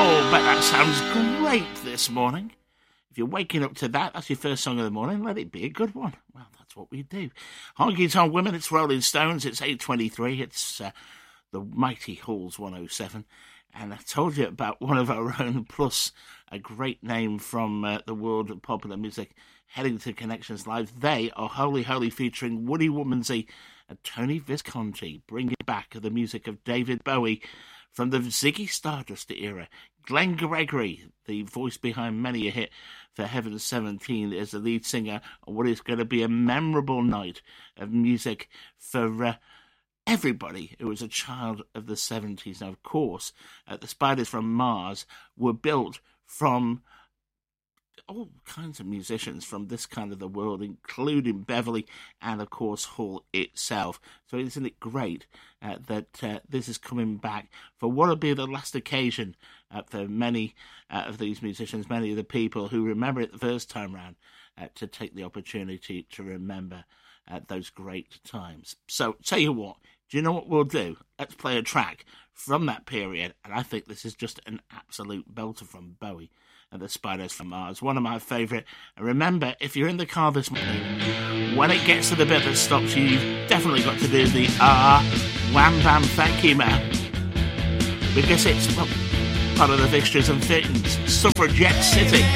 But that sounds great this morning. If you're waking up to that, that's your first song of the morning, let it be a good one. Well, that's what we do. Honky Tonk Women, it's Rolling Stones, it's 8:23, it's the mighty Halls 107. And I told you about one of our own, plus a great name from the world of popular music, heading to Connections Live. They are Holy Holy featuring Woody Woodmansey and Tony Visconti, bringing back the music of David Bowie from the Ziggy Stardust era. Glenn Gregory, the voice behind many a hit for Heaven 17, is the lead singer on what is going to be a memorable night of music for everybody who was a child of the 70s. Now, of course, the Spiders from Mars were built from all kinds of musicians from this kind of the world, including Beverly and, of course, Hall itself. So isn't it great that this is coming back for what will be the last occasion for many of these musicians, many of the people who remember it the first time round, to take the opportunity to remember those great times. So, tell you what, do you know what we'll do? Let's play a track from that period, and I think this is just an absolute belter from Bowie and the Spiders from Mars, one of my favourite. And remember, if you're in the car this morning, when it gets to the bit that stops you, you've definitely got to do the wham bam thank you man, because it's part of the fixtures and fittings. Suffragette City.